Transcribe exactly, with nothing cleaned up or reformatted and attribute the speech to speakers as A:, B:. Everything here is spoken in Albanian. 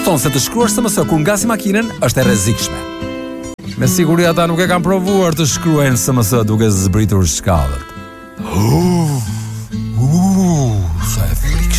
A: kupton se të shkruash S M S kur ngasi makinën është e rrezikshme. Me siguri ata nuk e kanë provuar të shkruajnë S M S duke zbritur shkallët. Uh, uh, sa e frikshme.